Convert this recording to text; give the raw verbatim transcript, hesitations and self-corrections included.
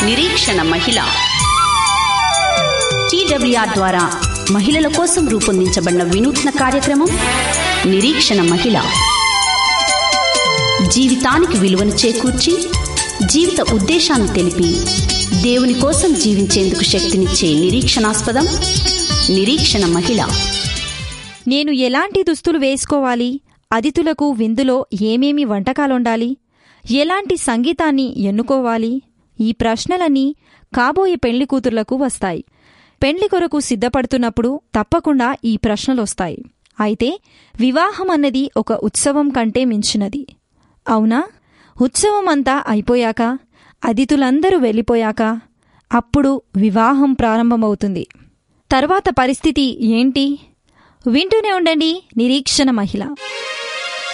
నిరీక్షణ మహిళ. టీడబ్ల్యూఆర్ ద్వారా మహిళల కోసం రూపొందించబడిన వినూత్న కార్యక్రమం నిరీక్షణ మహిళ. జీవితానికి విలువను చేకూర్చి జీవిత ఉద్దేశాన్ని తెలిపి దేవుని కోసం జీవించేందుకు శక్తినిచ్చే నిరీక్షణాస్పదం నిరీక్షణ మహిళ. నేను ఎలాంటి దుస్తులు వేసుకోవాలి, అతిథులకు విందులో ఏమేమి వంటకాలుండాలి, ఎలాంటి సంగీతాన్ని ఎన్నుకోవాలి, ఈ ప్రశ్నలన్నీ కాబోయే పెళ్లి కూతుర్లకు వస్తాయి. పెండ్లి కొరకు సిద్ధపడుతున్నప్పుడు తప్పకుండా ఈ ప్రశ్నలొస్తాయి. అయితే వివాహం అన్నది ఒక ఉత్సవం కంటే మించినది, అవునా? ఉత్సవం అంతా అయిపోయాక, అతిథులందరూ వెళ్ళిపోయాక అప్పుడు వివాహం ప్రారంభమవుతుంది. తర్వాత పరిస్థితి ఏంటి? వింటూనే ఉండండి నిరీక్షణ మహిళ.